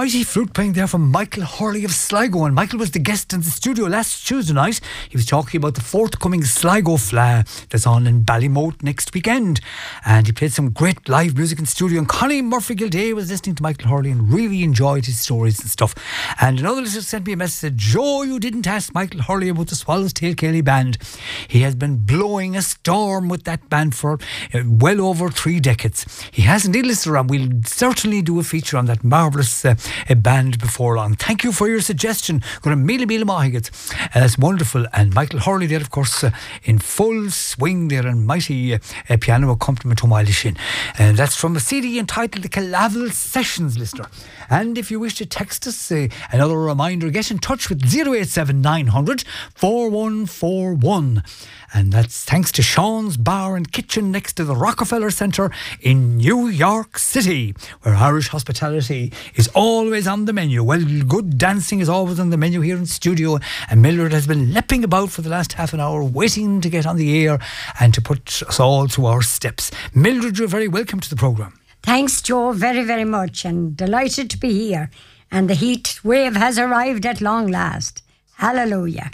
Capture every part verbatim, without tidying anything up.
mighty flute playing there from Michael Hurley of Sligo, and Michael was the guest in the studio last Tuesday night. He was talking about the forthcoming Sligo Fla that's on in Ballymote next weekend, and he played some great live music in studio, and Connie Murphy-Gilday was listening to Michael Hurley and really enjoyed his stories and stuff. And another listener sent me a message, said, Joe, you didn't ask Michael Hurley about the Swallows Tail Kelly band. He has been blowing a storm with that band for uh, well over three decades. He has indeed listened around. We'll certainly do a feature on that marvellous uh, uh, band before long. Thank you for your suggestion. Going to Mila Mila Mahigats. Uh, that's wonderful. And Michael Hurley there, of course, uh, in full swing there, and mighty uh, uh, piano accompaniment to Miley Shin. And that's from a C D entitled The Calavel Sessions, listener. And if you wish to text us, uh, another reminder, get in touch with zero eight seven nine hundred four one four one. And that's thanks to Sean's Bar and Kitchen next to the Rockefeller Centre in New York City, where Irish hospitality is always on the menu. Well, good dancing is always on the menu here in studio, and Mildred has been leaping about for the last half an hour waiting to get on the air and to put us all to our steps. Mildred, you're very welcome to the programme. Thanks, Joe, very, very much, and delighted to be here. And the heat wave has arrived at long last. Hallelujah.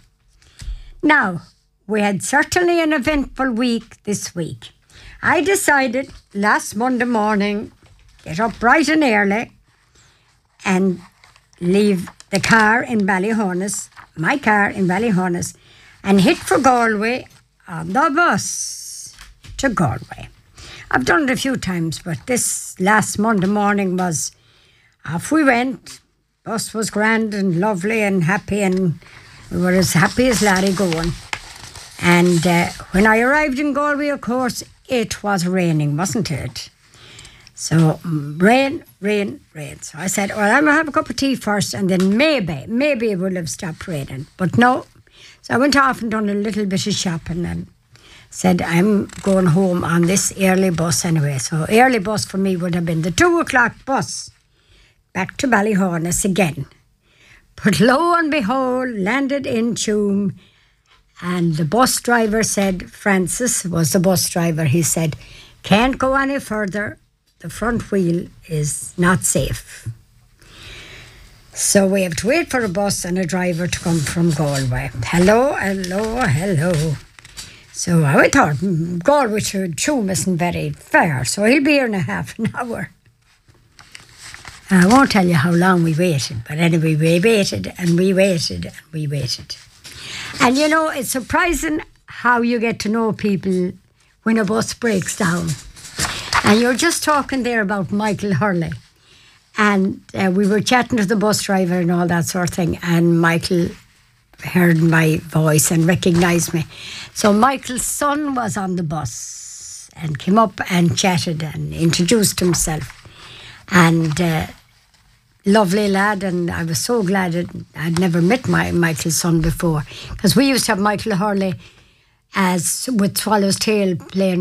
Now, we had certainly an eventful week this week. I decided last Monday morning, get up bright and early and leave the car in Ballyhonus, my car in Ballyhonus, and hit for Galway on the bus to Galway. I've done it a few times, but this last Monday morning was, off we went. Bus was grand and lovely and happy, and we were as happy as Larry going. And uh, when I arrived in Galway, of course, it was raining, wasn't it? So, um, rain, rain, rain. So I said, well, I'm going to have a cup of tea first, and then maybe, maybe it will have stopped raining. But no. So I went off and done a little bit of shopping and said, I'm going home on this early bus anyway. So early bus for me would have been the two o'clock bus back to Ballyhonus again. But lo and behold, landed in Tuam. And the bus driver said, Francis was the bus driver, he said, can't go any further. The front wheel is not safe. So we have to wait for a bus and a driver to come from Galway. Hello, hello, hello. So I thought, mm, Galway to Tuam isn't very far, so he'll be here in a half an hour. I won't tell you how long we waited, but anyway, we waited and we waited and we waited. And you know, it's surprising how you get to know people when a bus breaks down. And you're just talking there about Michael Hurley. And uh, we were chatting to the bus driver and all that sort of thing. And Michael heard my voice and recognised me. So Michael's son was on the bus and came up and chatted and introduced himself. And uh, lovely lad, and I was so glad that I'd never met my Michael's son before, because we used to have Michael Hurley as with Swallow's Tail playing